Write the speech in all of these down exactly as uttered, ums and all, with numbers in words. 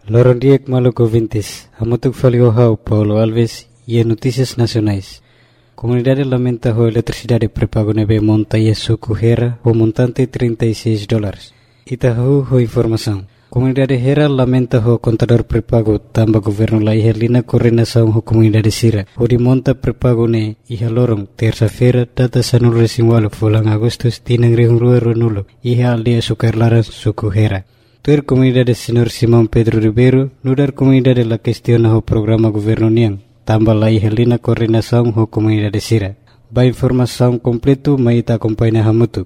Loron Diek Maluco Vintes, Amotuk Faliohau, Paulo Alves e Notícias Nacionais. Comunidade lamenta a eletricidade prepago nebe monta e suco Hera, o montante trinta e seis dólares. Itahu ho informação. Comunidade Hera lamenta o contador prepago tamba governo la ihelina coordenação ho comunidade Sira. O de monta prepago ne iha lorong terça-feira data sanul resimwalo fulang Agustus tinang rihung rua nulo iha aldea sukarlaran suku Hera. Tuer comunidade senhor Simão Pedro Ribeiro nudar comunidade la questiona ho programa governo niang tamba la ihelina coordenação ho comunidade Sira. Ba informação completo maita acompanha hamutu.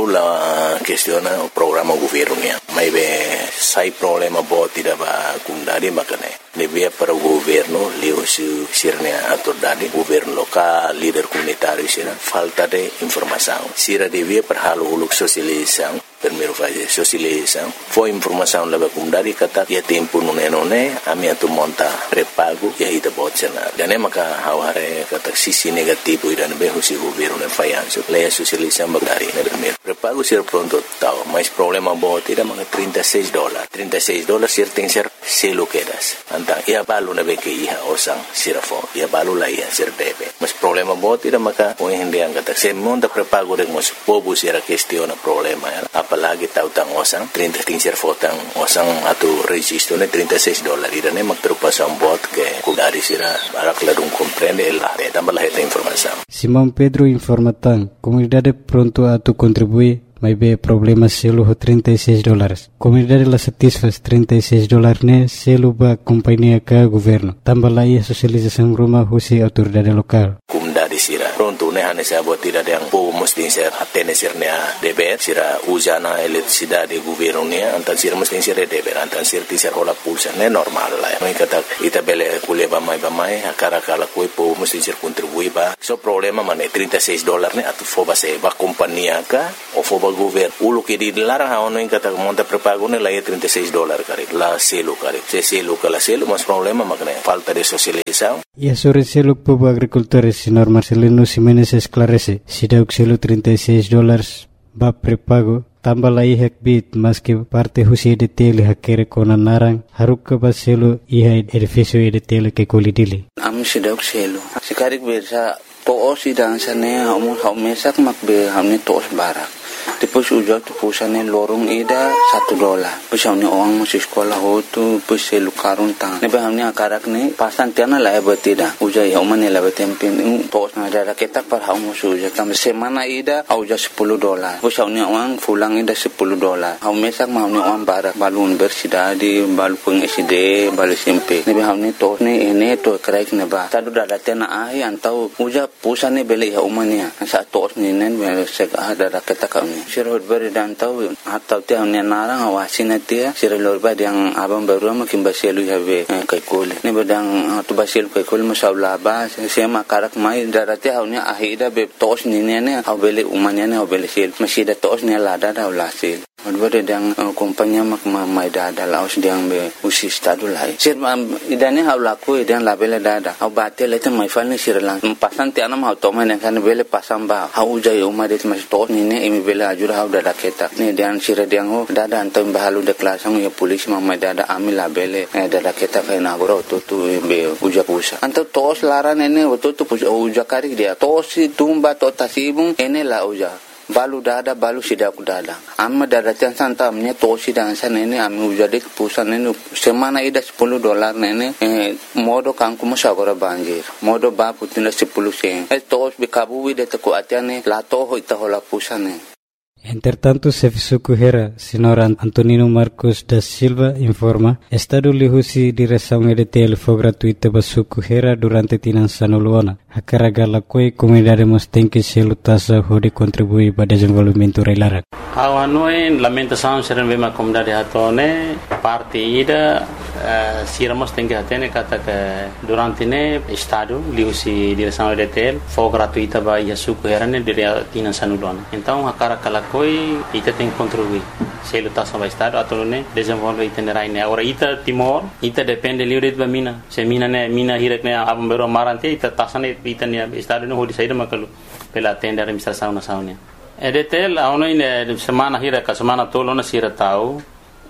Aula questiona o programa governo niang. Mai be sai problema bo tidak ba kundari makane. Lebih para o governo leo su sirnya autoridade governo local líder comunitário sira falta de informação. Sira devia para halo uluk sosialização primeiro fazer sosialização foi informação leva kundari kata ya tempo nune-nune ami atu monta prepago ya ida botsena. Dan maka haware kata sisi negativo idan be husi governo ne fayanso leia sosialização bagari ne primeiro prepago sira pronto tau mas problema bo tidak maka trinta e seis dólares trinta e seis dólares sir tem ser selo quedas antang ia balu na be ke iha osang sira fo ia balu la ia sir debe mas problema bo tidak maka o hindi ang kata se monta prepago de mos povo sira questiona problema ya apalagi tau tang osang trinta tem ser fotang osang atu registro ne trinta e seis dólares irane mak preocupação bot que kudari sira barak ladung comprende la de tambah la esta informação. Simão Pedro informa tan comunidade pronto a tu contribuir mas be problema selo ho trinta e seis dólares. Comunidade la satisfaz trinta e seis dólares ne selo ba companhia ka governo. Tambah la ia sosialização rumah husi autoridade lokal. Comunidade sira pronto ne hane sa bot tidak yang po mesti ser atene sirnya deber sira usana eletricidade governo ne antan sira mesti ser deber antan sir ti ser hola pulsa ne normal la. Mai kata ita bele kuleba mai ba mai akara kala koi po mesti ser contribui ba. So problema mane trinta e seis dólares ne atu foba se ba companhia ka o foba governo ulo que di larang ha ono kata monta prepago ne la trinta e seis dólares kare la selo kare se selo kala selo mas problema makne falta de socialização. E sobre selo povo agricultores senhor Marcelino Ximenes esclarece si dauk selo trinta e seis dólares ba prepago tambah la ihek bit mas que parte husi de tele hakere kona narang haruk ba selo iha edificio de tele ke kolidili am si dauk selo sikarik bersa to si dan sane hamu haumesak makbe hamni tos barak Depois ujar tu pusane lorong ida satu dolar. Depois hamni orang masih sekolah ho tu depois selu karun tang. Nebe hamni akarak ni pasan tiana la ebetida. Ujar ya umane la betempin tos na ada ketak par hamu ujar tam semana ida ujar sepuluh dolar. Depois hamni orang pulang ida sepuluh dolar. Hamu mesak hamni orang barak balun bersida di balu peng S D balu S M P. Nebe hamni tos ni ene to kraik neba. Tadu dada tiana ai antau ujar pusane beli ya umane. Sa tos ni nen sek ada ketak Sirhut beri dan tahu atau tiang ni narang awasin dia sirhut beri yang abang baru makin basilu habe kaikul ni bedang tu basilu kaikul masalah bas sema karak mai darati hau ni ahida be tos ni ni ni hau beli umanya ni hau beli sil masih ada tos ni lada dah ulasil Beri yang kompanya mak mai dada laos diang be usi stadu lai sir idane hau laku idang labele dada hau batel itu mai fal ni sirlang pasan tianam hau toman yang kan beli pasang ba hau jai umadet masih tos ni ni imi beli ajur hau dada ketak ni dian sira diang ho dada antam bahalu de kelasang ya polis mamai dada amil labele dada ketak kai nagoro tu tu be uja pusa antam tos laran ene tu tu uja karik dia tos tumba to tasibung ene la uja balu dada balu sidak dada amma dada tian santamnya tosi dan sana ini ami ujadi pusan ini semana ida sepuluh dolar nene eh, modo kangku musagora banjir modo ba putina sepuluh sen eh tos bikabu wide te ko atiane la to ho ita hola pusane. Entretanto, Serviço Hera, senhor Antonino Marcos da Silva, informa, Estado lihusi direção E D T L foi gratuita para Suco Hera durante Tinançano Luana. A carga la coi comunidade mos tem que se lutasa de contribuir para o desenvolvimento reilara. Awan noi lamentação seren vema comunidade hatone parte ida sira mos tem que hatene kata que durante ne Estado lihusi direção E D T L foi gratuita para Suco Hera ne dire Tinançano Luana. Então a carga la coi ita tem que contribuir. Se lutasa para Estado atau ne desenvolver itinerai ne. Agora ita Timor ita depende livre de mina. Se mina ne mina hirak ne abam bero marante ita tasane ita ne Estado ne hodi saída makalu pela tenda administração nacional. E D T L a ono ine semana hira ka semana tolo na sira tau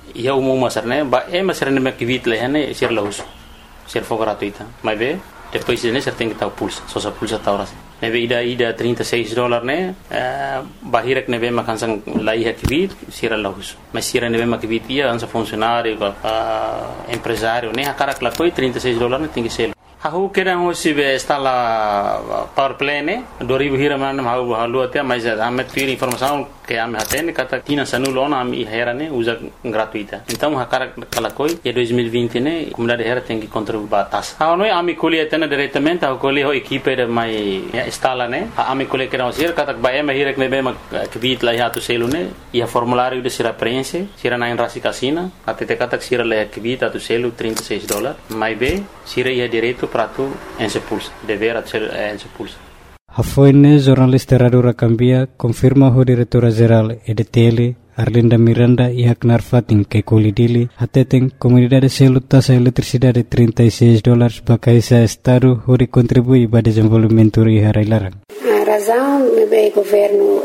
ia umum masarne ba e masarne me kivit lehane sir laus sir for gratuita mas be depois ne ser tem que estar pulsa só sa pulsa ta horas nebe ida ida trinta e seis dólares ne bahirek nebe makansang lai kivit sir laus mas sir nebe makivit ia ansa funcionário empresário ne hakara klakoi trinta e seis dólares tem que ser Aku kira hosi be stala power plane dua ribu hira man mau halu até mas ame tuir informação que ame hatene kata tina sanulo na ame hera ne usa gratuita então hakara kalakoi e dois mil e vinte ne comunidade hera tem que contribuir batas ah noi ame colhe atena diretamente a colhe ho equipe de mai stala ne ame colhe que não ser kata ba ame hira que be ma kvit la ya tu selu ne ia formulário de sira prense sira na rasi casina até te kata sira la kvit tu selu trinta e seis dólares mai be sira ia direito prato en sepulsa dever a ser en sepulsa Hafoine jornalista Radura Cambia confirma o diretora-geral E D T L Arlinda Miranda e Haknar Fatin que colidili hateten comunidade selo taxa eletricidade trinta e seis dólares para caisa estado hori contribui para desenvolvimento e harailarang. A razão é o governo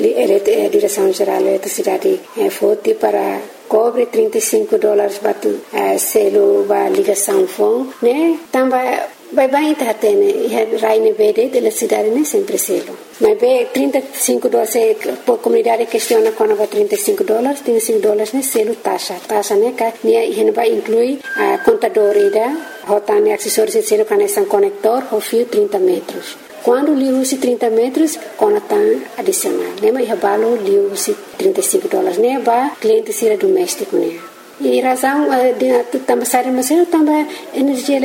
a direção geral da eletricidade é forte para cobre trinta e cinco dólares batu selo ba ligação fon né também vai bem tá tendo raine verde de eletricidade né sempre selo mas be trinta e cinco dólares por comunidade questiona quando vai trinta e cinco dólares trinta e cinco dólares né selo taxa taxa né que né ele vai incluir a contador ida rotane acessórios de selo conexão conector o fio trinta metros. Quando lhe usa trinta metros, conta adicional. Lembra que o lhe usa trinta e cinco dólares, né? Ba cliente seria doméstico, né? E razão de também sair mas eu também energia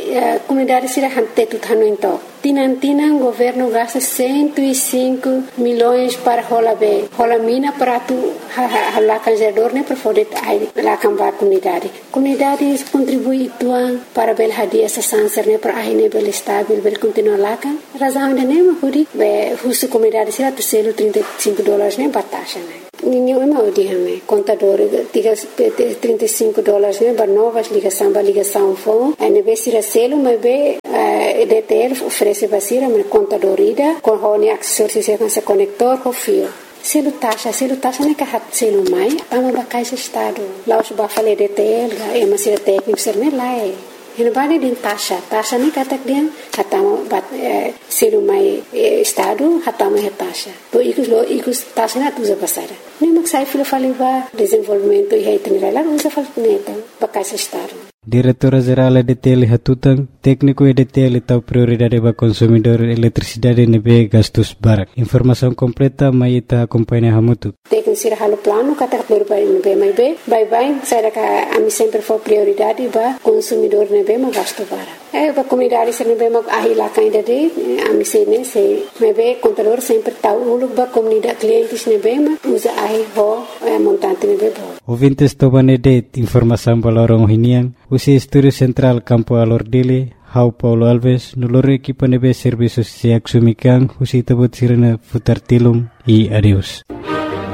a comunidade seria hante tudo hano então. Tinan tinan governo gasta cento e cinco milhões para rola be rola mina para tu hala canjador né para poder aí lá cambar comunidade. Comunidade contribui tuan para bel hadia essa sanser né para aí nível estável bel continuar lá kan. Razão de nem huri be husu comunidade seria tu selo trinta e cinco dólares né bataxa né. Ninguém mau dihame contador trinta e cinco dólares né para novas ligação para ligação fone a nível seria selo mas be E D T L oferece basira mas contador ida com hone acessórios se com conector com fio selo taxa selo taxa né que hat selo mai tama ba caixa estado lá os ba fale E D T L é mas seria técnico ser né lá é ele vai de taxa taxa né kata dia hatama bat selo mai estado hatama é taxa to ikus lo ikus taxa na tuza basara nem mas sai filo fale ba desenvolvimento e reiterar lá usa fal neta ba caixa estado Diretora-geral E D T L Hatutang, técnico E D T L tau prioridade para consumidor eletricidade nebe gastos barak. Informação completa mai ita acompanha hamutu. Técnico sira halo plano kata prioridade nebe mai be, bye bye, sai ka ami sempre for prioridade ba consumidor nebe ma gasto barak. Eh ba comunidade sira nebe ma ahila kainda de ami se ne se nebe contador sempre tau uluk ba comunidade clientes nebe ma usa ahi ho montante nebe bo. Ouvintes tobane de informação balorong hinian Usi Estúdio Central Campo Alordili, Hau Paulo Alves, Nulore Equipa Nebe Serviços Siak Sumikan, Usi Tabut Sirena Futar Tilum e Adeus.